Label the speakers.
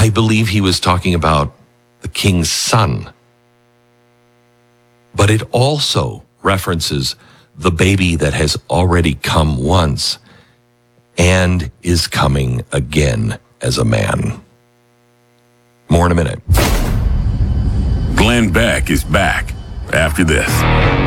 Speaker 1: I believe he was talking about the king's son. But it also references the baby that has already come once and is coming again as a man. More in a minute.
Speaker 2: Glenn Beck is back after this.